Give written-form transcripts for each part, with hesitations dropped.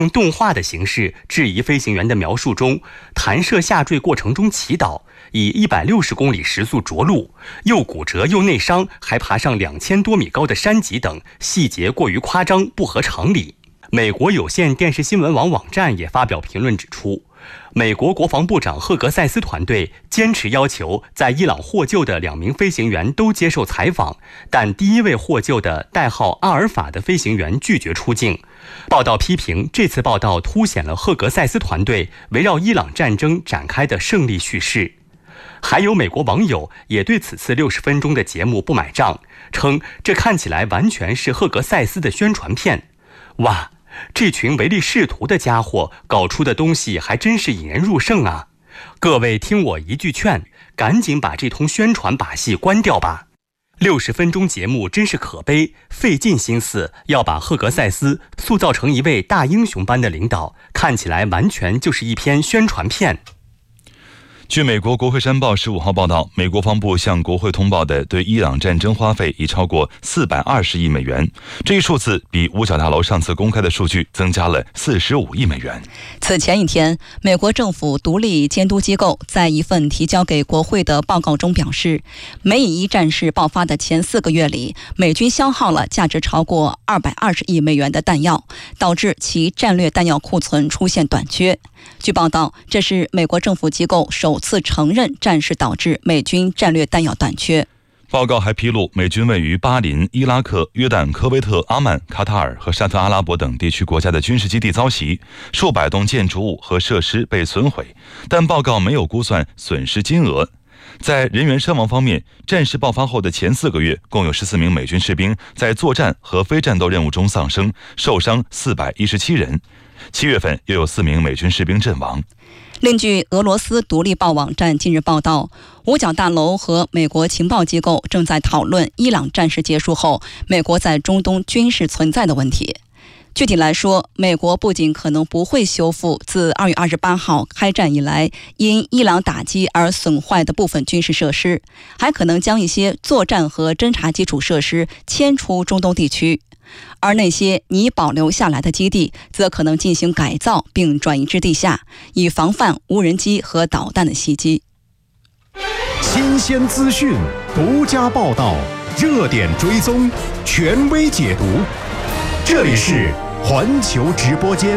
用动画的形式质疑飞行员的描述中，弹射下坠过程中祈祷，以160公里时速着陆，又骨折又内伤，还爬上2000多米高的山脊等细节过于夸张，不合常理。美国有线电视新闻网网站也发表评论指出，美国国防部长赫格塞斯团队坚持要求在伊朗获救的2名飞行员都接受采访，但第一位获救的代号阿尔法的飞行员拒绝出境。报道批评这次报道凸显了赫格塞斯团队围绕伊朗战争展开的胜利叙事。还有美国网友也对此次60分钟的节目不买账，称这看起来完全是赫格塞斯的宣传片。哇，这群唯利是图的家伙搞出的东西还真是引人入胜啊！各位听我一句劝，赶紧把这通宣传把戏关掉吧。60分钟节目真是可悲，费尽心思要把赫格塞斯塑造成一位大英雄般的领导，看起来完全就是一篇宣传片。 据美国国会山报15号报道，美国防部向国会通报的对伊朗战争花费已超过420亿美元，这一数字比五角大楼上次公开的数据增加了45亿美元。 此前一天，美国政府独立监督机构在一份提交给国会的报告中表示，美以伊战事爆发的前4个月里，美军消耗了价值超过220亿美元的弹药，导致其战略弹药库存出现短缺。据报道，这是美国政府机构首次承认战事导致美军战略弹药短缺。 报告还披露，美军位于巴林、伊拉克、约旦、科威特、阿曼、卡塔尔和沙特阿拉伯等地区国家的军事基地遭袭，数百栋建筑物和设施被损毁，但报告没有估算损失金额。在人员伤亡方面，战事爆发后的前4个月，共有14名美军士兵在作战和非战斗任务中丧生，受伤417人。7月份又有4名美军士兵阵亡。 另据俄罗斯独立报网站近日报道，五角大楼和美国情报机构正在讨论伊朗战事结束后美国在中东军事存在的问题。具体来说，美国不仅可能不会修复自2月28号开战以来因伊朗打击而损坏的部分军事设施，还可能将一些作战和侦察基础设施迁出中东地区，而那些拟保留下来的基地则可能进行改造并转移至地下，以防范无人机和导弹的袭击。 新鲜资讯，独家报道，热点追踪，权威解读。这里是环球直播间。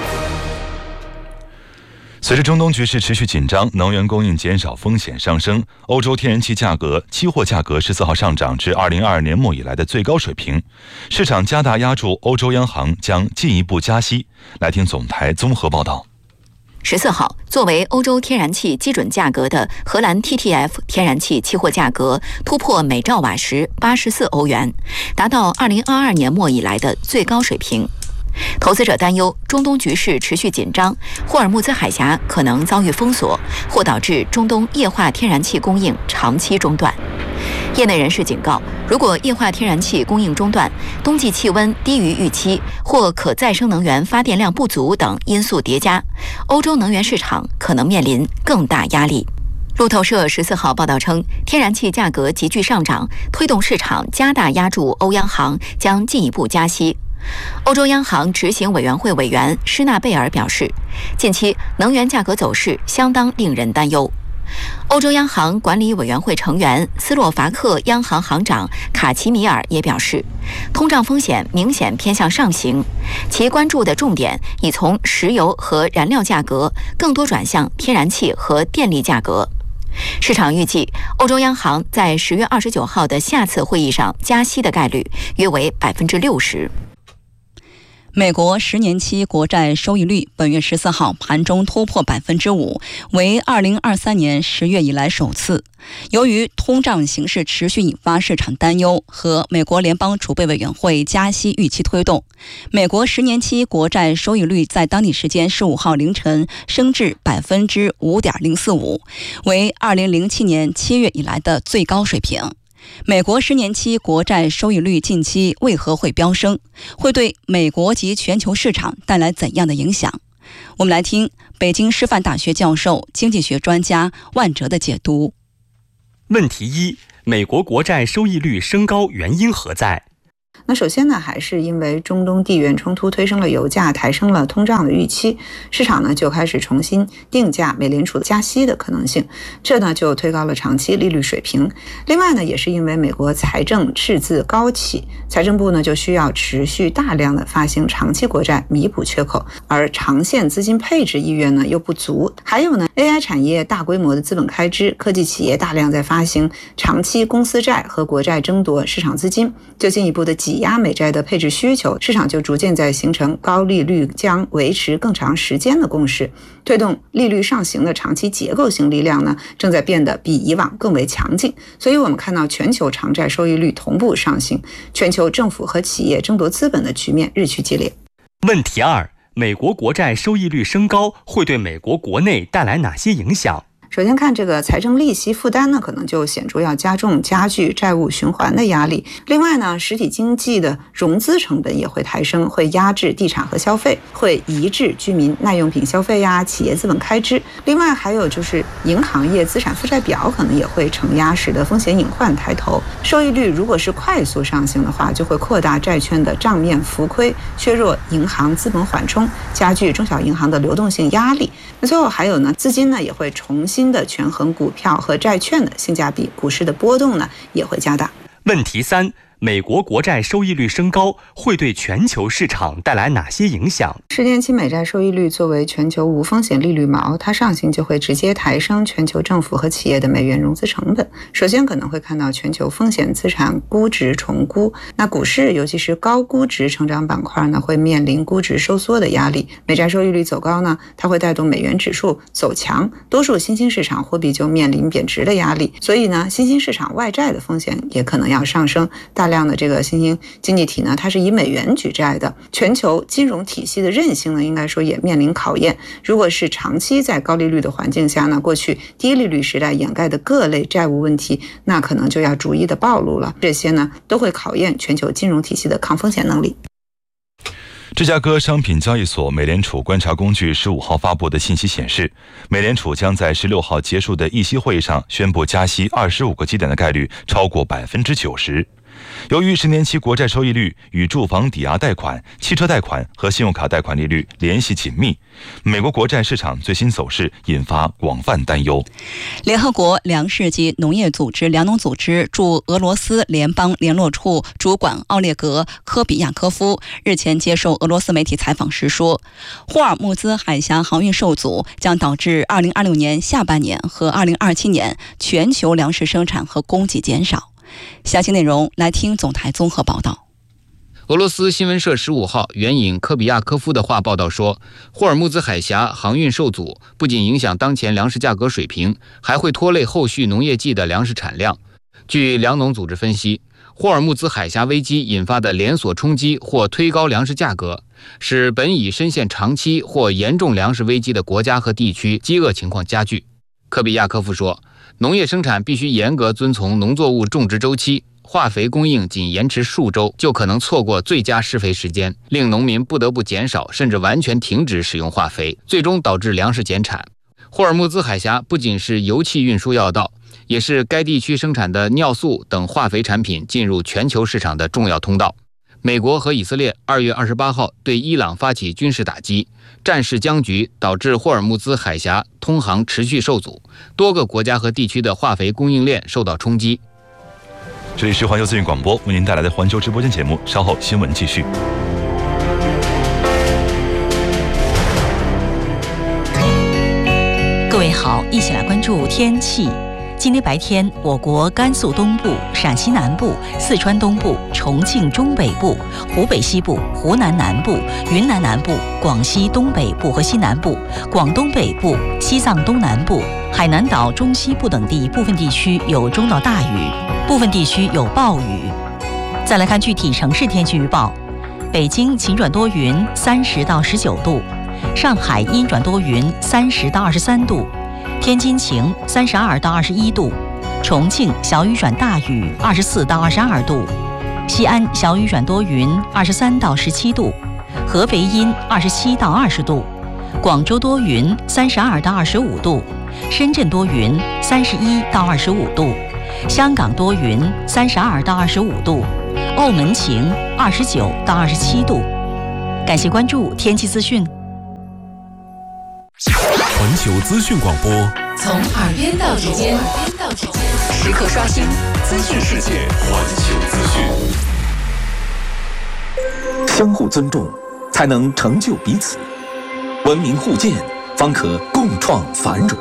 随着中东局势持续紧张，能源供应减少风险上升，欧洲天然气价格期货价格14号上涨至2022年末以来的最高水平，市场加大压住欧洲央行将进一步加息。来听总台综合报道。 14号，作为欧洲天然气基准价格的荷兰 TTF 天然气期货价格突破每兆瓦时84欧元，达到2022年末以来的最高水平。投资者担忧中东局势持续紧张，霍尔木兹海峡可能遭遇封锁，或导致中东液化天然气供应长期中断。业内人士警告，如果液化天然气供应中断，冬季气温低于预期，或可再生能源发电量不足等因素叠加，欧洲能源市场可能面临更大压力。路透社14号报道称，天然气价格急剧上涨，推动市场加大压住欧央行将进一步加息。欧洲央行执行委员会委员施纳贝尔表示，近期能源价格走势相当令人担忧。欧洲央行管理委员会成员斯洛伐克央行行长卡齐米尔也表示，通胀风险明显偏向上行，其关注的重点已从石油和燃料价格更多转向天然气和电力价格。市场预计，欧洲央行在10月29号的下次会议上加息的概率约为60%。 美国10年期国债收益率本月14号盘中突破5%，为2023年10月以来首次。由于通胀形势持续引发市场担忧和美国联邦储备委员会加息预期推动，美国10年期国债收益率在当地时间15号凌晨升至5.045%，为2007年7月以来的最高水平。美国10年期国债收益率近期为何会飙升？会对美国及全球市场带来怎样的影响？我们来听北京师范大学教授、经济学专家万哲的解读。 问题1：美国国债收益率升高原因何在？ 那首先呢，还是因为中东地缘冲突推升了油价，抬升了通胀的预期，市场呢就开始重新定价美联储加息的可能性，这呢就推高了长期利率水平。另外呢，也是因为美国财政赤字高企，财政部呢就需要持续大量的发行长期国债弥补缺口，而长线资金配置意愿呢又不足。还有呢 AI 产业大规模的资本开支，科技企业大量在发行长期公司债和国债争夺市场资金，就进一步的挤压美债的配置需求，市场就逐渐在形成高利率将维持更长时间的共识。推动利率上行的长期结构性力量呢，正在变得比以往更为强劲。所以我们看到全球长债收益率同步上行，全球政府和企业争夺资本的局面日趋激烈。 问题2：美国国债收益率升高会对美国国内带来哪些影响？ 首先看这个财政利息负担呢，可能就显著要加剧债务循环的压力。另外呢，实体经济的融资成本也会抬升，会压制地产和消费，会抑制居民耐用品消费呀、企业资本开支。另外还有就是银行业资产负债表可能也会承压，使得风险隐患抬头。收益率如果是快速上行的话，就会扩大债券的账面浮亏，削弱银行资本缓冲，加剧中小银行的流动性压力。那最后还有呢，资金呢也会重新的权衡股票和债券的性价比，股市的波动呢也会加大。 问题3：美国国债收益率升高会对全球市场带来哪些影响 ？10年期美债收益率作为全球无风险利率锚，它上行就会直接抬升全球政府和企业的美元融资成本。首先可能会看到全球风险资产估值重估，那股市尤其是高估值成长板块呢，会面临估值收缩的压力。美债收益率走高呢，它会带动美元指数走强，多数新兴市场货币就面临贬值的压力。所以呢，新兴市场外债的风险也可能要上升。大量的这个新兴经济体呢，它是以美元举债的，全球金融体系的韧性呢，应该说也面临考验。如果是长期在高利率的环境下呢，过去低利率时代掩盖的各类债务问题，那可能就要逐一的暴露了。这些呢，都会考验全球金融体系的抗风险能力。 芝加哥商品交易所美联储观察工具15号发布的信息显示，美联储将在16号结束的议息会议上宣布加息25个基点的概率超过90%。由于10年期国债收益率与住房抵押贷款、汽车贷款和信用卡贷款利率联系紧密，美国国债市场最新走势引发广泛担忧。 联合国粮食及农业组织粮农组织驻俄罗斯联邦联络处主管奥列格·科比亚科夫日前接受俄罗斯媒体采访时说，霍尔木兹海峡航运受阻将导致2026年下半年和2027年全球粮食生产和供给减少。详细内容来听总台综合报道。 俄罗斯新闻社15号援引科比亚科夫的话报道说，霍尔木兹海峡航运受阻不仅影响当前粮食价格水平，还会拖累后续农业季的粮食产量。据粮农组织分析，霍尔木兹海峡危机引发的连锁冲击或推高粮食价格，使本已深陷长期或严重粮食危机的国家和地区饥饿情况加剧。科比亚科夫说，农业生产必须严格遵从农作物种植周期，化肥供应仅延迟数周就可能错过最佳施肥时间，令农民不得不减少甚至完全停止使用化肥，最终导致粮食减产。霍尔木兹海峡不仅是油气运输要道，也是该地区生产的尿素等化肥产品进入全球市场的重要通道。美国和以色列2月28号对伊朗发起军事打击，战事僵局导致霍尔木兹海峡通航持续受阻，多个国家和地区的化肥供应链受到冲击。 这里是环球资讯广播为您带来的环球直播间节目，稍后新闻继续。 各位好，一起来关注天气。今天白天，我国甘肃东部、陕西南部、四川东部、重庆中北部、湖北西部、湖南南部、云南南部、广西东北部和西南部、广东北部、西藏东南部、海南岛中西部等地部分地区有中到大雨，部分地区有暴雨。再来看具体城市天气预报：北京晴转多云，30到19度；上海阴转多云，30到23度。天津晴，32到21度；重庆小雨转大雨，24到22度；西安小雨转多云，23到17度；合肥阴，27到20度；广州多云，32到25度；深圳多云，31到25度；香港多云，32到25度；澳门晴 29到27度。感谢关注天气资讯。 环球资讯广播， 从耳边到指尖，时刻刷新资讯世界。 环球资讯，相互尊重，才能成就彼此；文明互鉴，方可共创繁荣。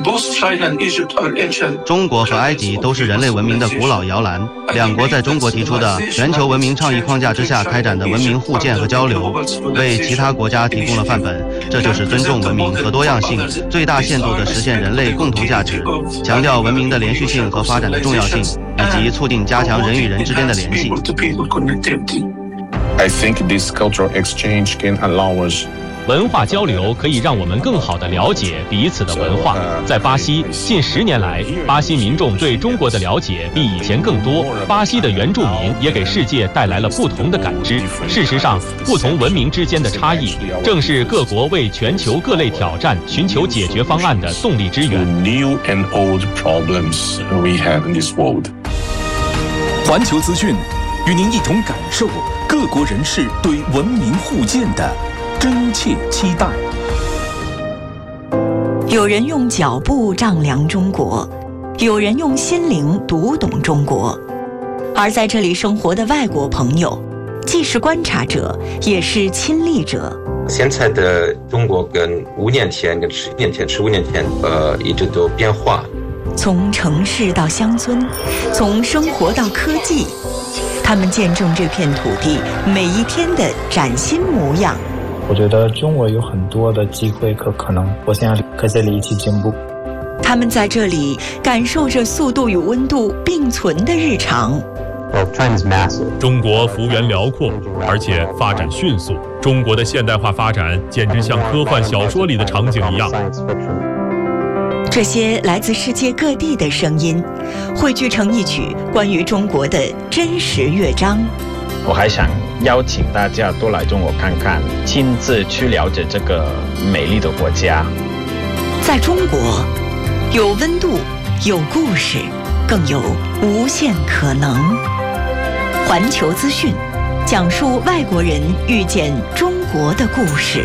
中国和埃及都是人类文明的古老摇篮，两国在中国提出的全球文明倡议框架之下开展的文明互鉴和交流，为其他国家提供了范本。这就是尊重文明和多样性，最大限度地实现人类共同价值，强调文明的连续性和发展的重要性，以及促进加强人与人之间的联系。 I think this cultural exchange can allow us 文化交流可以让我们更好地了解彼此的文化。在巴西，近10年来，巴西民众对中国的了解比以前更多。巴西的原住民也给世界带来了不同的感知。事实上，不同文明之间的差异，正是各国为全球各类挑战寻求解决方案的动力之源。 new and old problems we have in this world. 环球资讯与您一同感受各国人士对文明互鉴的真切期待。 有人用脚步丈量中国，有人用心灵读懂中国。而在这里生活的外国朋友，既是观察者，也是亲历者。 现在的中国跟5年前、跟10年前、15年前，一直都变化。 从城市到乡村，从生活到科技，他们见证这片土地每一天的崭新模样。 我觉得中国有很多的机会和可能，我想和这里一起进步。 他们在这里感受着速度与温度并存的日常。 中国幅员辽阔，而且发展迅速。中国的现代化发展简直像科幻小说里的场景一样。 这些来自世界各地的声音，汇聚成一曲关于中国的真实乐章。 我还想邀请大家多来中国看看，亲自去了解这个美丽的国家。 在中国，有温度，有故事，更有无限可能。环球资讯，讲述外国人遇见中国的故事。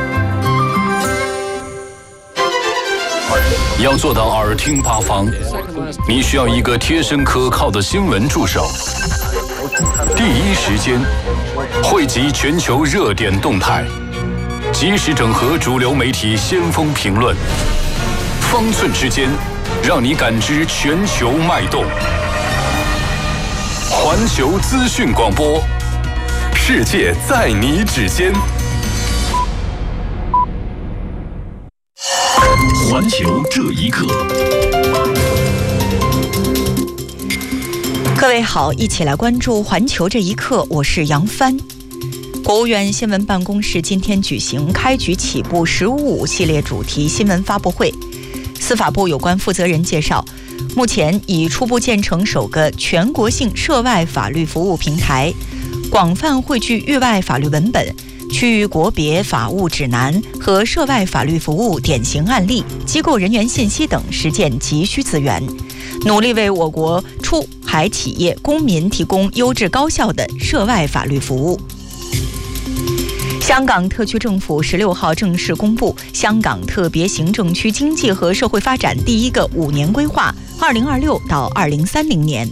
要做到耳听八方，你需要一个贴身可靠的新闻助手。第一时间汇集全球热点动态，及时整合主流媒体先锋评论，方寸之间让你感知全球脉动。环球资讯广播，世界在你指尖。 环球这一刻。 各位好，一起来关注环球这一刻，我是杨帆。国务院新闻办公室今天举行开局起步15系列主题新闻发布会。司法部有关负责人介绍，目前已初步建成首个全国性涉外法律服务平台，广泛汇聚域外法律文本、区域国别法务指南和涉外法律服务典型案例、机构人员信息等实践急需资源，努力为我国出海企业、公民提供优质高效的涉外法律服务。香港特区政府16号正式公布香港特别行政区经济和社会发展第一个5年规划，2026到2030年。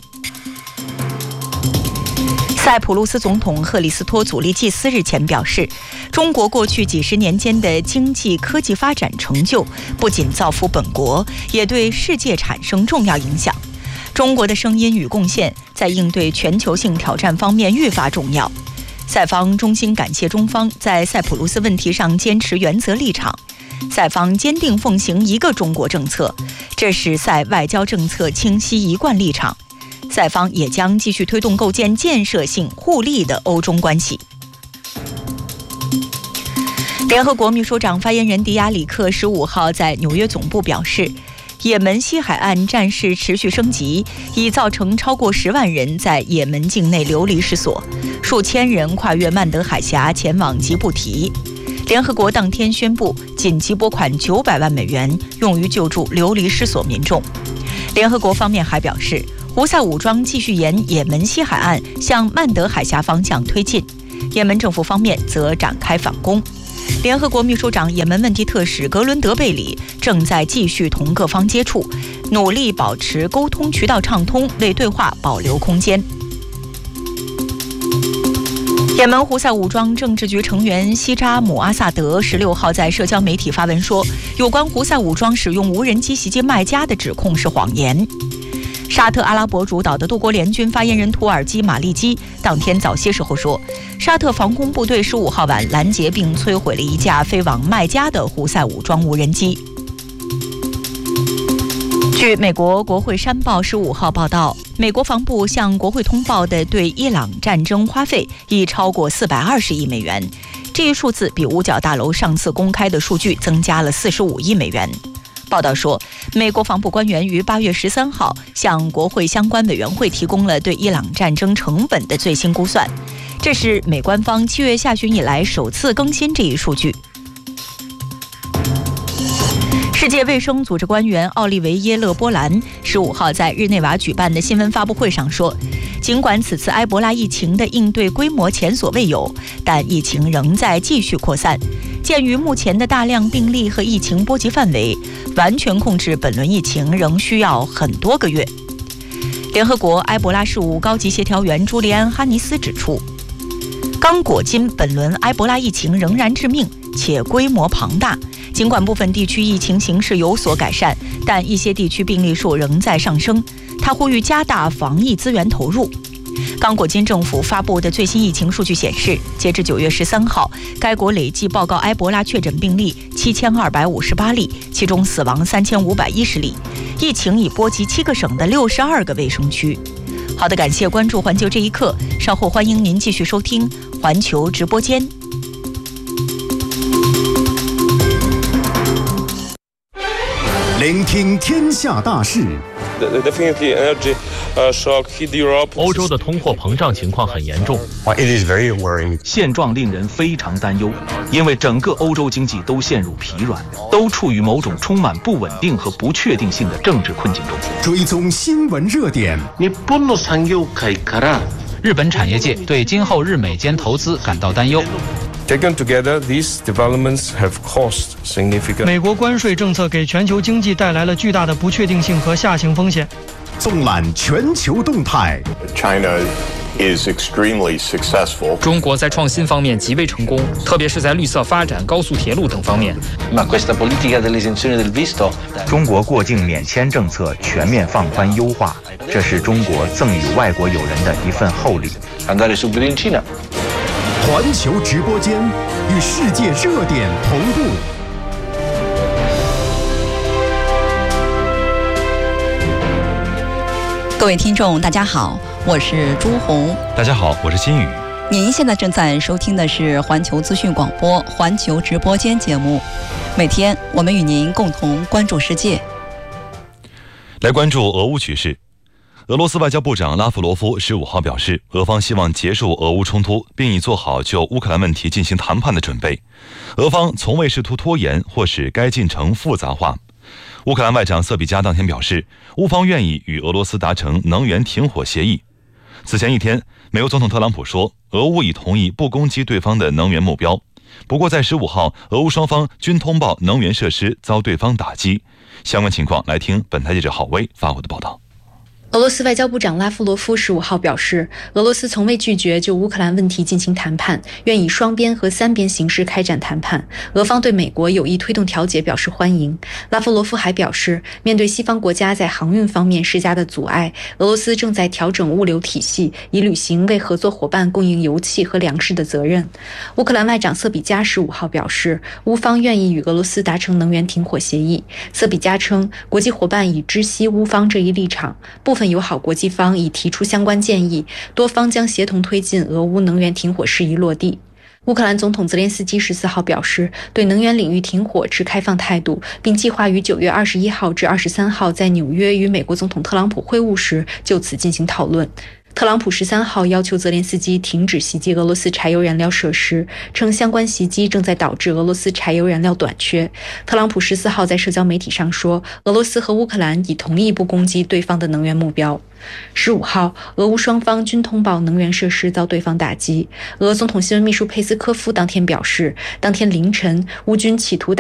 塞浦路斯总统赫里斯托祖利季斯日前表示，中国过去几十年间的经济科技发展成就，不仅造福本国，也对世界产生重要影响。中国的声音与贡献在应对全球性挑战方面愈发重要。塞方衷心感谢中方在塞浦路斯问题上坚持原则立场，塞方坚定奉行一个中国政策，这是塞外交政策清晰一贯立场。塞方也将继续推动构建建设性互利的欧中关系。联合国秘书长发言人迪亚里克15号在纽约总部表示，也门西海岸战事持续升级，已造成超过10万人在也门境内流离失所，数千人跨越曼德海峡前往吉布提。联合国当天宣布紧急拨款900万美元，用于救助流离失所民众。联合国方面还表示， 胡塞武装继续沿也门西海岸向曼德海峡方向推进，也门政府方面则展开反攻。联合国秘书长也门问题特使格伦德贝里正在继续同各方接触，努力保持沟通渠道畅通，为对话保留空间。也门胡塞武装政治局成员西扎姆阿萨德16号在社交媒体发文说，有关胡塞武装使用无人机袭击麦加的指控是谎言。沙特阿拉伯主导的多国联军发言人土耳其马利基当天早些时候说，沙特防空部队15号晚拦截并摧毁了一架飞往麦加的胡塞武装无人机。据美国国会山报15号报道，美国防部向国会通报的对伊朗战争花费已超过420亿美元，这一数字比五角大楼上次公开的数据增加了45亿美元。报道说，美国防部官员于8月13号向国会相关委员会提供了对伊朗战争成本的最新估算，这是美官方7月下旬以来首次更新这一数据。世界卫生组织官员奥利维耶·勒波兰15号在日内瓦举办的新闻发布会上说，尽管此次埃博拉疫情的应对规模前所未有，但疫情仍在继续扩散。鉴于目前的大量病例和疫情波及范围，完全控制本轮疫情仍需要很多个月。联合国埃博拉事务高级协调员朱利安·哈尼斯指出，刚果金本轮埃博拉疫情仍然致命且规模庞大，尽管部分地区疫情形势有所改善，但一些地区病例数仍在上升。他呼吁加大防疫资源投入。刚果金政府发布的最新疫情数据显示，截至9月13号，该国累计报告埃博拉确诊病例7258例，其中死亡3510例。疫情已波及7个省的62个卫生区。好的，感谢关注环球这一刻，稍后欢迎您继续收听环球直播间。 聆听天下大事。 欧洲的通货膨胀情况很严重，现状令人非常担忧，因为整个欧洲经济都陷入疲软，都处于某种充满不稳定和不确定性的政治困境中。 追踪新闻热点。 日本产业界对今后日美间投资感到担忧。 Taken together, these developments have caused significant. 美国关税政策给全球经济带来了巨大的不确定性和下行风险。 纵览全球动态。 China is extremely successful. 中国在创新方面极为成功，特别是在绿色发展、高速铁路等方面。 中国过境免签政策全面放宽优化，这是中国赠予外国友人的一份厚礼。 环球直播间与世界热点同步。 各位听众，大家好，我是朱红。 大家好，我是金宇。 您现在正在收听的是环球资讯广播环球直播间节目，每天我们与您共同关注世界。 来关注俄乌局势。俄罗斯外交部长拉夫罗夫15号表示，俄方希望结束俄乌冲突，并已做好就乌克兰问题进行谈判的准备。俄方从未试图拖延或使该进程复杂化。乌克兰外长瑟比加当天表示，乌方愿意与俄罗斯达成能源停火协议。此前一天，美国总统特朗普说，俄乌已同意不攻击对方的能源目标。不过在15号，俄乌双方均通报能源设施遭对方打击。相关情况来听本台记者郝威发回的报道。 俄罗斯外交部长拉夫罗夫15号表示，俄罗斯从未拒绝就乌克兰问题进行谈判，愿以双边和三边形式开展谈判。俄方对美国有意推动调解表示欢迎。拉夫罗夫还表示，面对西方国家在航运方面施加的阻碍，俄罗斯正在调整物流体系，以履行为合作伙伴供应油气和粮食的责任。乌克兰外长瑟比加15号表示，乌方愿意与俄罗斯达成能源停火协议。瑟比加称，国际伙伴已知悉乌方这一立场，部分友好国际方已提出相关建议，多方将协同推进俄乌能源停火事宜落地。乌克兰总统泽连斯基14号表示，对能源领域停火持开放态度，并计划于9月21号至23号在纽约与美国总统特朗普会晤时就此进行讨论。 特朗普13号要求泽连斯基停止袭击俄罗斯柴油燃料设施，称相关袭击正在导致俄罗斯柴油燃料短缺。特朗普14号在社交媒体上说，俄罗斯和乌克兰已同意不攻击对方的能源目标。15号，俄乌双方均通报能源设施遭对方打击。俄总统新闻秘书佩斯科夫当天表示，当天凌晨乌军企图